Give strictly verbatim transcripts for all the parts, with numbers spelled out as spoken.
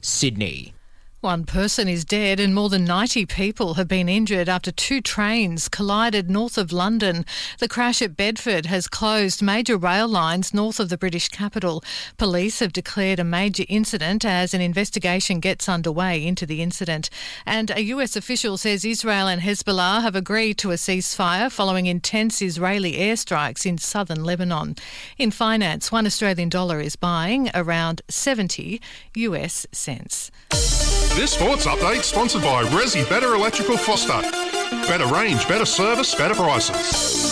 Sydney. One person is dead and more than ninety people have been injured after two trains collided north of London. The crash at Bedford has closed major rail lines north of the British capital. Police have declared a major incident as an investigation gets underway into the incident. And a U S official says Israel and Hezbollah have agreed to a ceasefire following intense Israeli airstrikes in southern Lebanon. In finance, one Australian dollar is buying around seventy U S cents. This sports update sponsored by Resi Better Electrical Foster. Better range, better service, better prices.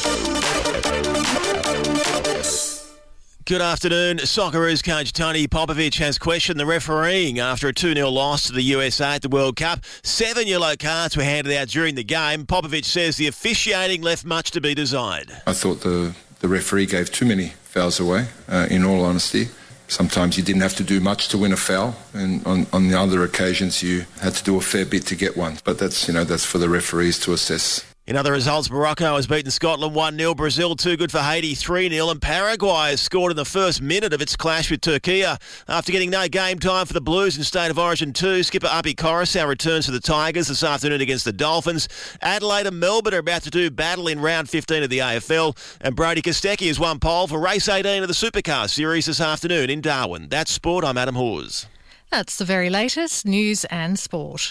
Good afternoon. Socceroos coach Tony Popovic has questioned the refereeing after a two nil loss to the U S A at the World Cup. Seven yellow cards were handed out during the game. Popovic says the officiating left much to be desired. I thought the, the referee gave too many fouls away, uh, in all honesty. Sometimes you didn't have to do much to win a foul, and on, on the other occasions you had to do a fair bit to get one. But that's, you know, that's for the referees to assess. In other results, Morocco has beaten Scotland one nil, Brazil too good for Haiti three nil, and Paraguay has scored in the first minute of its clash with Turkey. After getting no game time for the Blues in State of Origin two, skipper Api Coruscant returns to the Tigers this afternoon against the Dolphins. Adelaide and Melbourne are about to do battle in round fifteen of the A F L, and Brody Kostecki has won pole for race eighteen of the Supercar Series this afternoon in Darwin. That's sport. I'm Adam Hawes. That's the very latest news and sport.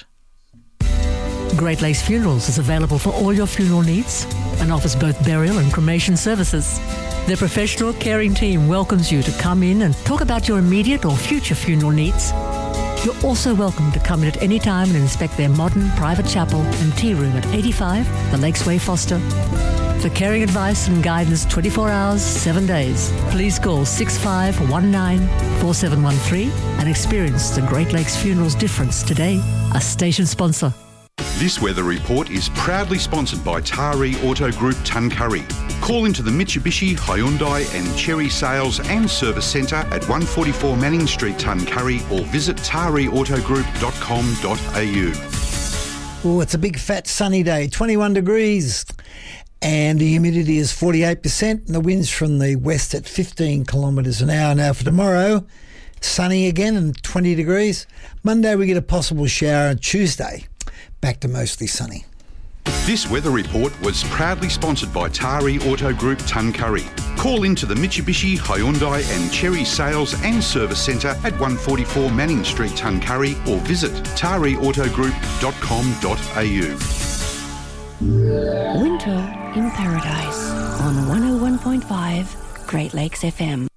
Great Lakes Funerals is available for all your funeral needs and offers both burial and cremation services. Their professional caring team welcomes you to come in and talk about your immediate or future funeral needs. You're also welcome to come in at any time and inspect their modern private chapel and tea room at eighty-five The Lakes Way, Foster. For caring advice and guidance twenty-four hours, seven days, please call six five one nine four seven one three and experience the Great Lakes Funerals difference today. A station sponsor. This weather report is proudly sponsored by Taree Auto Group Tuncurry. Call into the Mitsubishi, Hyundai and Chery Sales and Service Centre at one forty-four Manning Street, Tuncurry, or visit taree auto group dot com dot a u. Oh, it's a big fat sunny day, twenty-one degrees. And the humidity is forty-eight percent and the winds from the west at fifteen kilometres an hour. Now for tomorrow, sunny again and twenty degrees. Monday we get a possible shower, and Tuesday back to mostly sunny. This weather report was proudly sponsored by Taree Auto Group Tuncurry. Call into the Mitsubishi, Hyundai and Chery Sales and Service Centre at one forty-four Manning Street, Tuncurry, or visit taree auto group dot com dot a u. Winter in Paradise on one oh one point five Great Lakes F M.